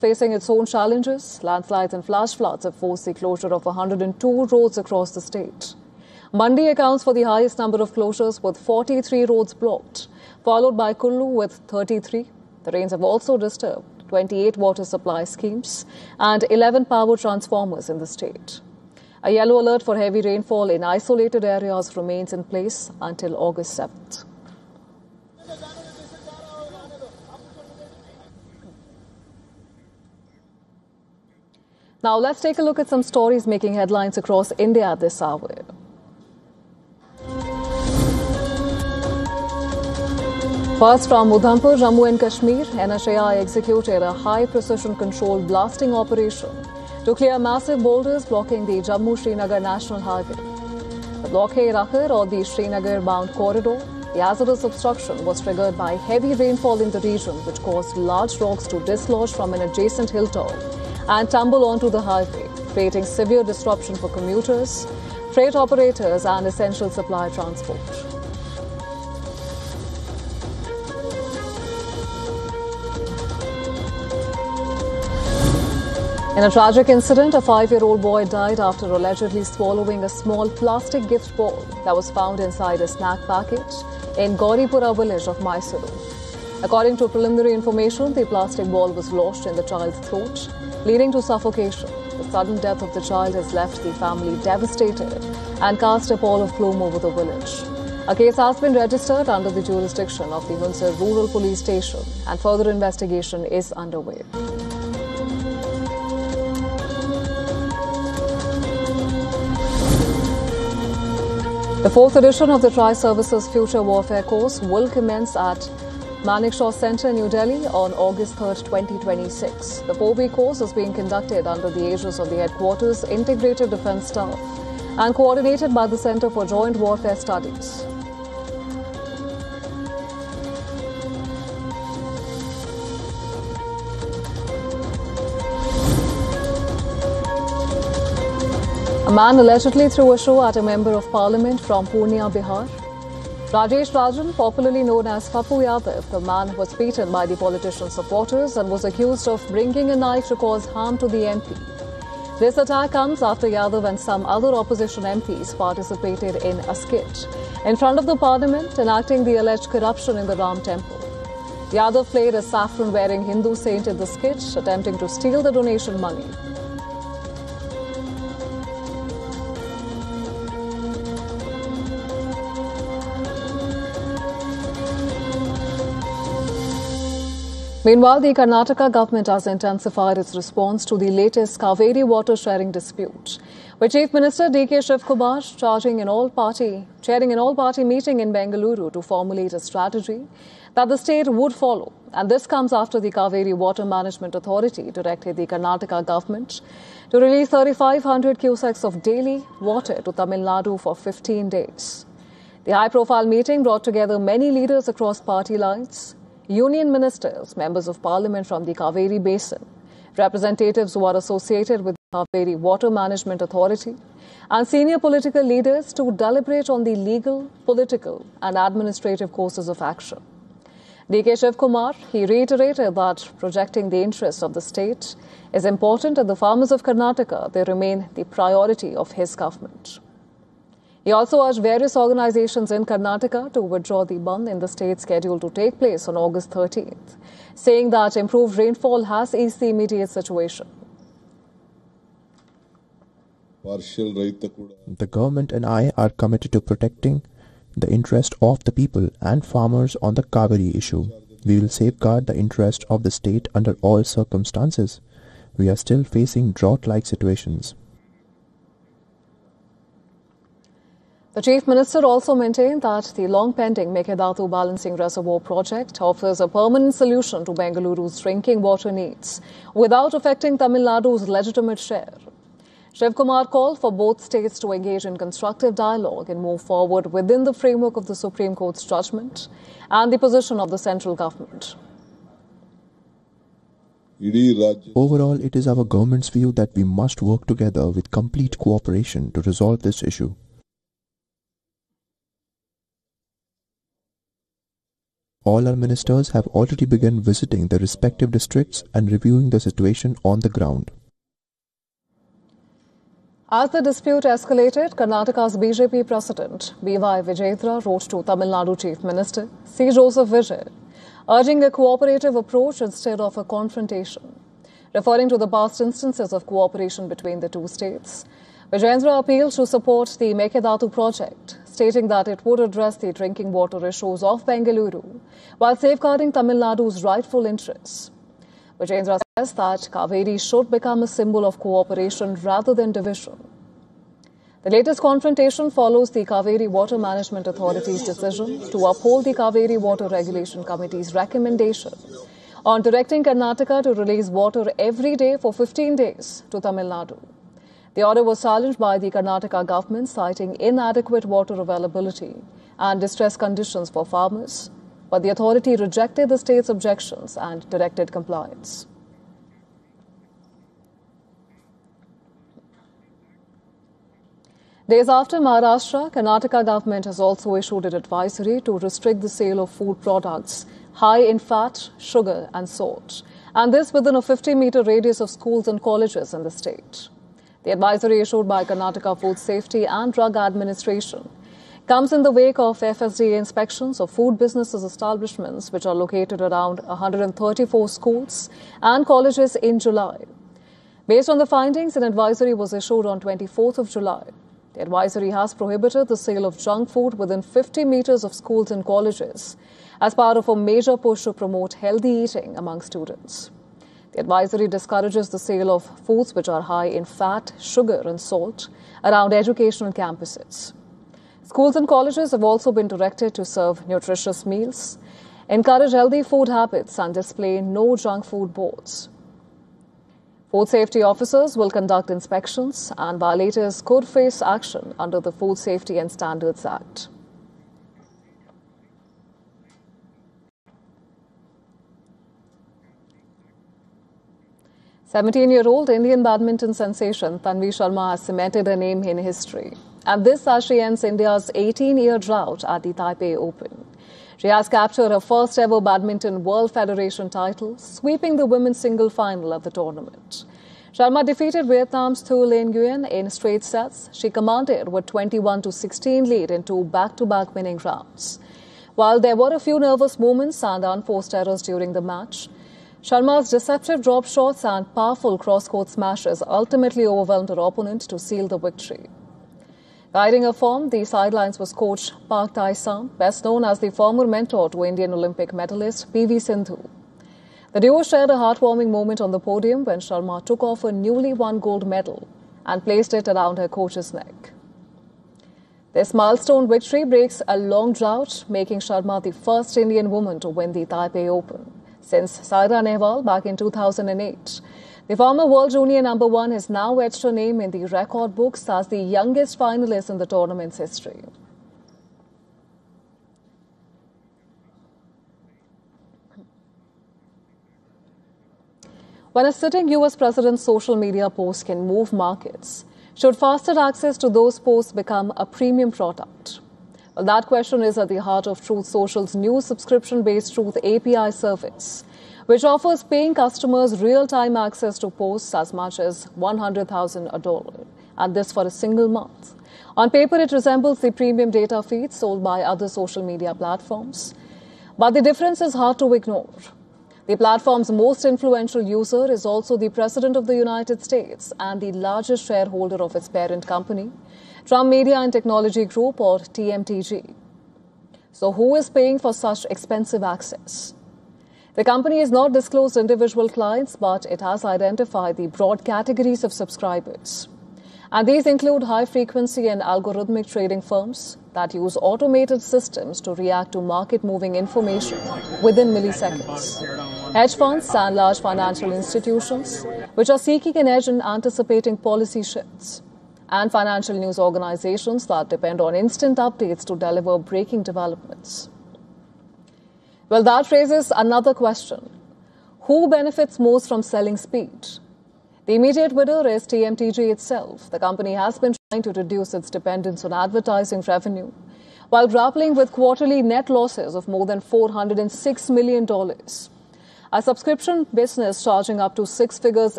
Facing its own challenges, landslides and flash floods have forced the closure of 102 roads across the state. Mandi accounts for the highest number of closures with 43 roads blocked, followed by Kullu with 33. The rains have also disturbed 28 water supply schemes and 11 power transformers in the state. A yellow alert for heavy rainfall in isolated areas remains in place until August 7th. Now let's take a look at some stories making headlines across India at this hour. First, from Udhampur, Jammu and Kashmir, NHAI executed a high-precision controlled blasting operation to clear massive boulders blocking the Jammu-Srinagar National Highway. The blockade occurred on the Srinagar-bound corridor. The hazardous obstruction was triggered by heavy rainfall in the region, which caused large rocks to dislodge from an adjacent hilltop and tumble onto the highway, creating severe disruption for commuters, freight operators and essential supply transport. In a tragic incident, a 5-year-old boy died after allegedly swallowing a small plastic gift ball that was found inside a snack package in Gauripura village of Mysuru. According to preliminary information, the plastic ball was lodged in the child's throat, leading to suffocation. The sudden death of the child has left the family devastated and cast a pall of gloom over the village. A case has been registered under the jurisdiction of the Hunsar Rural Police Station and further investigation is underway. The 4th edition of the Tri-Services Future Warfare course will commence at Manekshaw Centre, New Delhi on August 3, 2026. The 4-week course is being conducted under the aegis of the Headquarters Integrated Defence Staff and coordinated by the Centre for Joint Warfare Studies. A man allegedly threw a show at a member of parliament from Purnia, Bihar. Rajesh Rajan, popularly known as Papu Yadav, the man was beaten by the politician's supporters and was accused of bringing a knife to cause harm to the MP. This attack comes after Yadav and some other opposition MPs participated in a skit in front of the parliament enacting the alleged corruption in the Ram temple. Yadav played a saffron-wearing Hindu saint in the skit, attempting to steal the donation money. Meanwhile, the Karnataka government has intensified its response to the latest Kaveri water sharing dispute, with Chief Minister D.K. Shivkumar chairing an all-party meeting in Bengaluru to formulate a strategy that the state would follow. And this comes after the Kaveri Water Management Authority directed the Karnataka government to release 3,500 cusecs of daily water to Tamil Nadu for 15 days. The high-profile meeting brought together many leaders across party lines, union ministers, members of parliament from the Kaveri Basin, representatives who are associated with the Kaveri Water Management Authority, and senior political leaders to deliberate on the legal, political and administrative courses of action. D.K. Shivkumar, he reiterated that protecting the interests of the state is important and the farmers of Karnataka, they remain the priority of his government. He also urged various organizations in Karnataka to withdraw the bandh in the state scheduled to take place on August 13th, saying that improved rainfall has eased the immediate situation. The government and I are committed to protecting the interest of the people and farmers on the Kaveri issue. We will safeguard the interest of the state under all circumstances. We are still facing drought-like situations. The Chief Minister also maintained that the long-pending Mekedatu Balancing Reservoir project offers a permanent solution to Bengaluru's drinking water needs without affecting Tamil Nadu's legitimate share. Shivkumar called for both states to engage in constructive dialogue and move forward within the framework of the Supreme Court's judgment and the position of the central government. Overall, it is our government's view that we must work together with complete cooperation to resolve this issue. All our ministers have already begun visiting the respective districts and reviewing the situation on the ground. As the dispute escalated, Karnataka's BJP president, B.Y. Vijayendra, wrote to Tamil Nadu Chief Minister C. Joseph Vijay, urging a cooperative approach instead of a confrontation. Referring to the past instances of cooperation between the two states, Vijayendra appealed to support the Mekedatu project, stating that it would address the drinking water issues of Bengaluru while safeguarding Tamil Nadu's rightful interests. Vijayendra says that Kaveri should become a symbol of cooperation rather than division. The latest confrontation follows the Kaveri Water Management Authority's decision to uphold the Kaveri Water Regulation Committee's recommendation on directing Karnataka to release water every day for 15 days to Tamil Nadu. The order was challenged by the Karnataka government, citing inadequate water availability and distress conditions for farmers, but the authority rejected the state's objections and directed compliance. Days after Maharashtra, Karnataka government has also issued an advisory to restrict the sale of food products high in fat, sugar and salt, and this within a 50-meter radius of schools and colleges in the state. The advisory issued by Karnataka Food Safety and Drug Administration comes in the wake of FSDA inspections of food businesses establishments which are located around 134 schools and colleges in July. Based on the findings, an advisory was issued on 24th of July. The advisory has prohibited the sale of junk food within 50 meters of schools and colleges as part of a major push to promote healthy eating among students. The advisory discourages the sale of foods which are high in fat, sugar and salt around educational campuses. Schools and colleges have also been directed to serve nutritious meals, encourage healthy food habits and display no junk food boards. Food safety officers will conduct inspections and violators could face action under the Food Safety and Standards Act. "17-year-old Indian badminton sensation Tanvi Sharma has cemented her name in history. And this as she ends India's 18-year drought at the Taipei Open. She has captured her first ever Badminton World Federation title, sweeping the women's single final of the tournament. Sharma defeated Vietnam's Thu Lien Nguyen in straight sets. She commanded with 21-16 lead in two back-to-back winning rounds. While there were a few nervous moments and unforced errors during the match, Sharma's deceptive drop shots and powerful cross-court smashes ultimately overwhelmed her opponent to seal the victory. Guiding her form, the sidelines was coach Park Tae-sam, best known as the former mentor to Indian Olympic medalist P.V. Sindhu. The duo shared a heartwarming moment on the podium when Sharma took off her newly won gold medal and placed it around her coach's neck. This milestone victory breaks a long drought, making Sharma the first Indian woman to win the Taipei Open since Saira Nehwal back in 2008. The former world junior number one has now etched her name in the record books as the youngest finalist in the tournament's history. When a sitting U.S. president's social media post can move markets, should faster access to those posts become a premium product? Well, that question is at the heart of Truth Social's new subscription-based Truth API service, which offers paying customers real-time access to posts as much as $100,000, and this for a single month. On paper, it resembles the premium data feeds sold by other social media platforms, but the difference is hard to ignore. The platform's most influential user is also the President of the United States and the largest shareholder of its parent company, Trump Media and Technology Group, or TMTG. So who is paying for such expensive access? The company has not disclosed individual clients, but it has identified the broad categories of subscribers. And these include high-frequency and algorithmic trading firms that use automated systems to react to market-moving information within milliseconds, hedge funds and large financial institutions, which are seeking an edge in anticipating policy shifts, and financial news organizations that depend on instant updates to deliver breaking developments. Well, that raises another question. Who benefits most from selling speed? The immediate winner is TMTG itself. The company has been trying to reduce its dependence on advertising revenue while grappling with quarterly net losses of more than $406 million. A subscription business charging up to six figures